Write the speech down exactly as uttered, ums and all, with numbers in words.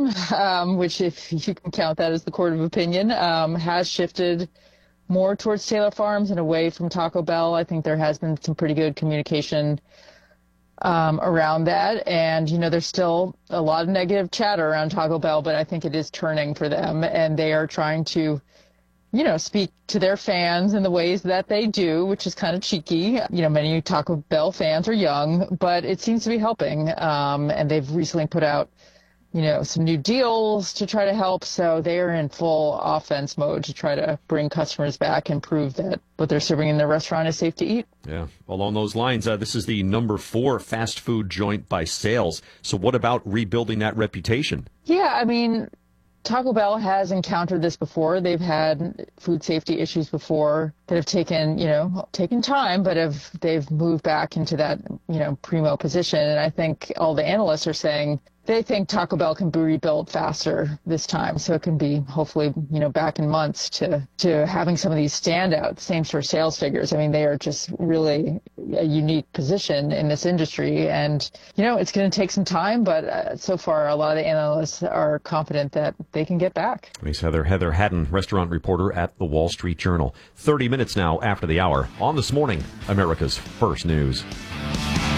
criticism, um, which if you can count that as the court of opinion, um, has shifted more towards Taylor Farms and away from Taco Bell. I think there has been some pretty good communication um, around that. And, you know, there's still a lot of negative chatter around Taco Bell, but I think it is turning for them. And they are trying to, you know, speak to their fans in the ways that they do, which is kind of cheeky. You know, many Taco Bell fans are young, but it seems to be helping. Um, and they've recently put out, you know, some new deals to try to help. So they are in full offense mode to try to bring customers back and prove that what they're serving in their restaurant is safe to eat. Yeah. Along those lines, uh, this is the number four fast food joint by sales. So what about rebuilding that reputation? Yeah, I mean, Taco Bell has encountered this before. They've had food safety issues before that have taken, you know, taken time, but have they've moved back into that, you know, primo position. And I think all the analysts are saying they think Taco Bell can be rebuilt faster this time. So it can be hopefully, you know, back in months to, to having some of these standout same-store sales figures. I mean, they are just really a unique position in this industry. And, you know, it's going to take some time, but uh, so far a lot of the analysts are confident that they can get back. Thanks, Heather. Heather Haddon, restaurant reporter at the Wall Street Journal. thirty minutes now after the hour on This Morning, America's First News.